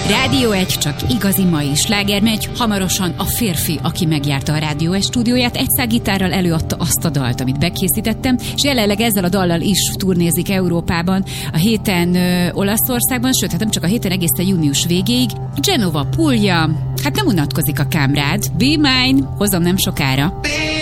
Rádió 1 csak igazi mai slágermegy, hamarosan a férfi, aki megjárta a Rádió 1 stúdióját, egy szággitárral előadta azt a dalt, amit bekészítettem, és jelenleg ezzel a dallal is turnézik Európában, a héten Olaszországban, sőt, hát nem csak a héten, egészen június végéig. Genova, Puglia, hát nem unatkozik a kámrád. Be Mine, hozom nem sokára.